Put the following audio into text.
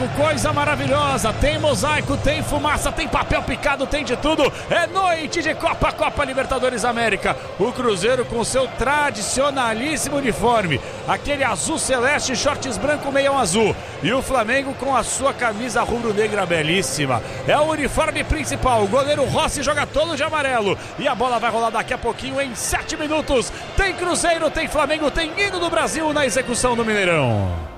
coisa maravilhosa. Tem mosaico, tem fumaça, tem papel picado, tem de tudo. É noite de Copa Libertadores América. O Cruzeiro com seu tradicionalíssimo uniforme, aquele azul celeste, shorts branco, meião azul. E o Flamengo com a sua camisa rubro-negra belíssima. É o uniforme principal. O goleiro Rossi joga todo de amarelo. E a bola vai rolar daqui a pouquinho, em 7 minutos. Tem Cruzeiro, tem Flamengo, tem hino do Brasil na execução do Mineirão.